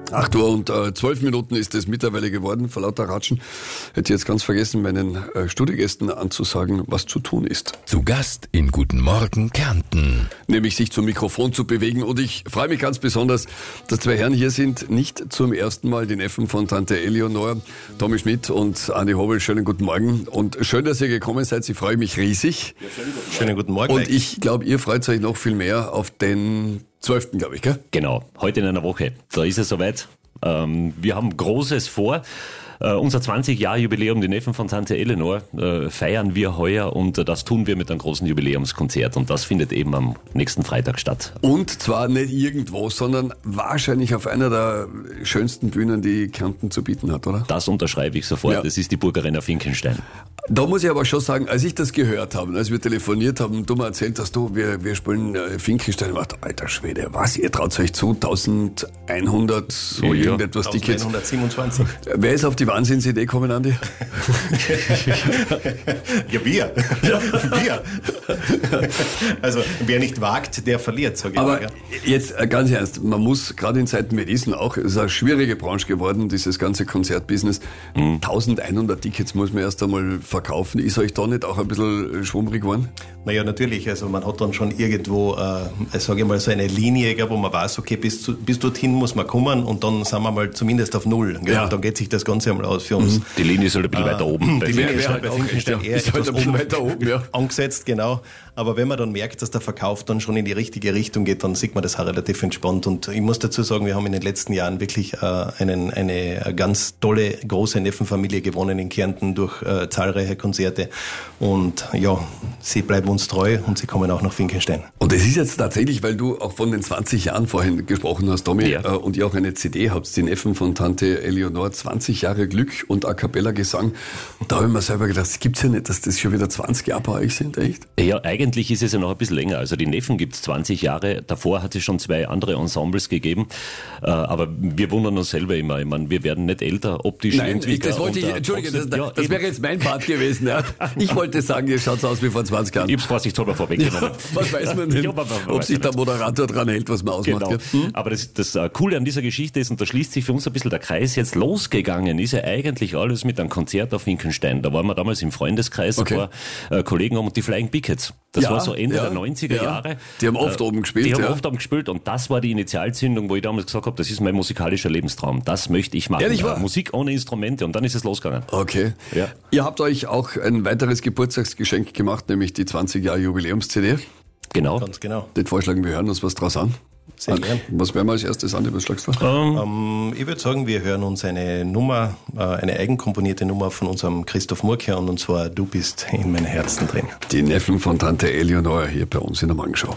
8 Uhr und 12 Minuten ist es mittlerweile geworden, vor lauter Ratschen. Hätte jetzt ganz vergessen, meinen Studiogästen anzusagen, was zu tun ist. Zu Gast in Guten Morgen Kärnten. Nämlich sich zum Mikrofon zu bewegen. Und ich freue mich ganz besonders, dass zwei Herren hier sind. Nicht zum ersten Mal, die Neffen von Tante Eleonore, Tommy Schmidt und Andi Hobel. Schönen guten Morgen. Und schön, dass ihr gekommen seid. Ich freue mich riesig. Ja, schönen guten Morgen. Und ich glaube, ihr freut euch noch viel mehr auf den 12., glaube ich, gell? Genau, heute in einer Woche. Da ist es soweit. Wir haben Großes vor. Unser 20-Jahr-Jubiläum, die Neffen von Tante Eleonore, feiern wir heuer und das tun wir mit einem großen Jubiläumskonzert und das findet eben am nächsten Freitag statt. Und zwar nicht irgendwo, sondern wahrscheinlich auf einer der schönsten Bühnen, die Kärnten zu bieten hat, oder? Das unterschreibe ich sofort, Das ist die Burgarena Finkenstein. Da muss ich aber schon sagen, als ich das gehört habe, als wir telefoniert haben, du mir erzählt hast, wir spielen Finkenstein, ich dachte, alter Schwede, was, ihr traut euch zu, 1100, so irgendetwas Tickets. 1127. Wer ist auf die Wahnsinnsidee gekommen, Andi? Ja, wir. Wir. Also, wer nicht wagt, der verliert, sage ich Aber mal. Ja. jetzt ganz ernst, man muss gerade in Zeiten wie diesen auch, es ist eine schwierige Branche geworden, dieses ganze Konzertbusiness. 1100 Tickets muss man erst einmal verkaufen. Ist euch da nicht auch ein bisschen schwummrig geworden? Naja, natürlich. Also, man hat dann schon irgendwo, sage ich mal, so eine Linie, wo man weiß, okay, bis dorthin muss man kommen und dann sind wir mal zumindest auf Null. Ja. Und dann geht sich das Ganze einmal aus für uns. Die Linie ist halt ein bisschen weiter oben. Die Linie ist halt bei auch Finkenstein recht, eher ist halt etwas ein bisschen weiter oben, ja. angesetzt, genau. Aber wenn man dann merkt, dass der Verkauf dann schon in die richtige Richtung geht, dann sieht man das auch relativ entspannt. Und ich muss dazu sagen, wir haben in den letzten Jahren wirklich eine ganz tolle, große Neffenfamilie gewonnen in Kärnten durch zahlreiche Konzerte. Und ja, sie bleiben uns treu und sie kommen auch nach Finkenstein. Und es ist jetzt tatsächlich, weil du auch von den 20 Jahren vorhin gesprochen hast, Tommy, und ihr auch eine CD habt, die Neffen von Tante Eleonore, 20 Jahre Glück und A Cappella Gesang. Da habe ich mir selber gedacht, das gibt's ja nicht, dass das schon wieder 20 Jahre bei euch sind, echt? Ja, eigentlich ist es ja noch ein bisschen länger. Also die Neffen gibt's 20 Jahre. Davor hat es schon 2 andere Ensembles gegeben. Aber wir wundern uns selber immer. Ich meine, wir werden nicht älter, optisch Nein, irgendwie. das wollte ich, Entschuldige, das wäre jetzt mein Part gewesen. Ja. Ich wollte sagen, ihr schaut aus wie vor 20 Jahren. Ich hab's vorsichtshalber vorweggenommen. Was weiß man denn, ob sich der Moderator dran hält, was man ausmacht. Genau. Gell? Aber das Coole an dieser Geschichte ist, und da schließt sich für uns ein bisschen der Kreis, jetzt losgegangen ist ja eigentlich alles mit einem Konzert auf Finkenstein. Da waren wir damals im Freundeskreis, ein paar Kollegen haben und die Flying Pickets. Das war so Ende der 90er Jahre. Die haben oft oben gespielt. Die haben oft oben gespielt und das war die Initialzündung, wo ich damals gesagt habe, das ist mein musikalischer Lebenstraum. Das möchte ich machen. Ehrlich wahr? Musik ohne Instrumente und dann ist es losgegangen. Okay. Ja. Ihr habt euch auch ein weiteres Geburtstagsgeschenk gemacht, nämlich die 20 Jahre Jubiläums-CD. Genau. Ganz genau. Den vorschlagen, wir hören uns was draus an. Sehr gern. Was werden wir als erstes an? Was schlagst du? Ich würde sagen, wir hören uns eine Nummer, eine eigenkomponierte Nummer von unserem Christoph Murke an, und zwar Du bist in meinem Herzen drin. Die Neffen von Tante Eleonore hier bei uns in der Morgenshow.